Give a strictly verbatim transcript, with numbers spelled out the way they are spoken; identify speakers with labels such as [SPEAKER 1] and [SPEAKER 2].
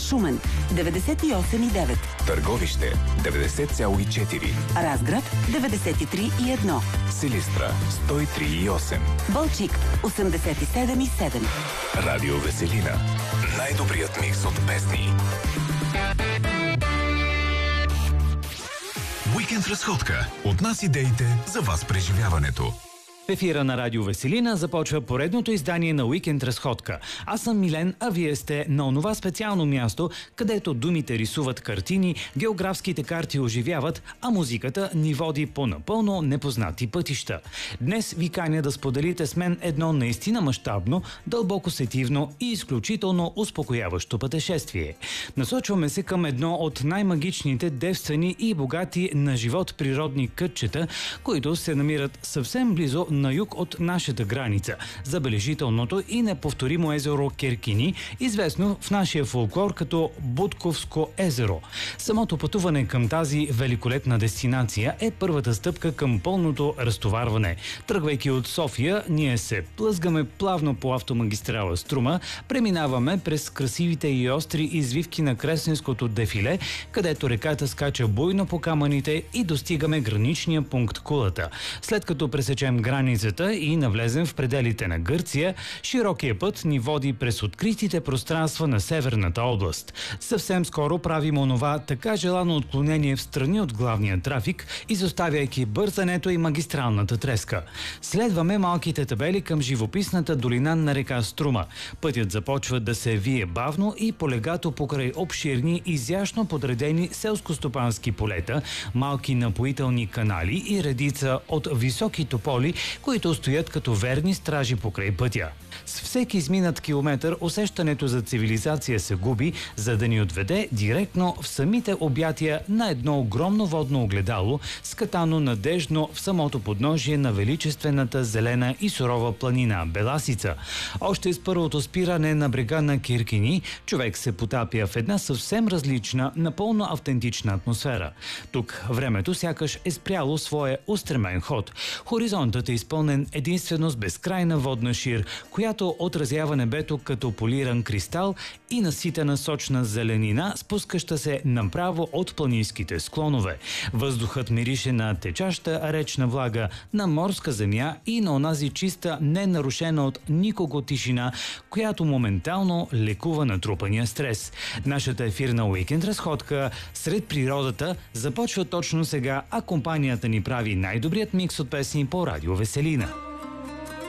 [SPEAKER 1] Шумен деветдесет и осем и девет,
[SPEAKER 2] Търговище деветдесет цяло и четири,
[SPEAKER 1] Разград деветдесет и три и едно,
[SPEAKER 2] Силистра сто и три и осем,
[SPEAKER 1] Балчик осемдесет и седем и седем.
[SPEAKER 2] Радио Веселина. Най-добрият микс от песни. Уикенд разходка. От нас идеите, за вас преживяването.
[SPEAKER 3] В ефира на Радио Веселина започва поредното издание на Уикенд разходка. Аз съм Милен, а вие сте на онова специално място, където думите рисуват картини, географските карти оживяват, а музиката ни води по напълно непознати пътища. Днес ви каня да споделите с мен едно наистина мащабно, дълбоко сетивно и изключително успокояващо пътешествие. Насочваме се към едно от най-магичните, девствени и богати на живот природни кътчета, които се намират съвсем близо на юг от нашата граница. Забележителното и неповторимо езеро Керкини, известно в нашия фолклор като Будковско езеро. Самото пътуване към тази великолепна дестинация е първата стъпка към пълното разтоварване. Тръгвайки от София, ние се плъзгаме плавно по автомагистрала Струма, преминаваме през красивите и остри извивки на Кресненското дефиле, където реката скача буйно по камъните и достигаме граничния пункт Кулата. След като пресечем границата и навлезем в пределите на Гърция, широкия път ни води през откритите пространства на северната област. Съвсем скоро правим онова така желано отклонение в страни от главния трафик, изоставяйки бързането и магистралната треска. Следваме малките табели към живописната долина на река Струма. Пътят започва да се вие бавно и полегато покрай обширни, изящно подредени селскостопански полета, малки напоителни канали и редица от високи тополи, които стоят като верни стражи покрай пътя. С всеки изминат километър усещането за цивилизация се губи, за да ни отведе директно в самите обятия на едно огромно водно огледало, скатано надеждно в самото подножие на величествената зелена и сурова планина Беласица. Още с първото спиране на брега на Киркини, човек се потапя в една съвсем различна, напълно автентична атмосфера. Тук времето сякаш е спряло своя устремен ход. Хоризонтът е изпълнен единствено с безкрайна водна шир, която отразява небето като полиран кристал и наситена сочна зеленина, спускаща се направо от планинските склонове. Въздухът мирише на течаща речна влага, на морска земя и на онази чиста, ненарушена от никого тишина, която моментално лекува натрупания стрес. Нашата ефирна уикенд разходка сред природата започва точно сега, а компанията ни прави най-добрият микс от песни по Радио Веселина.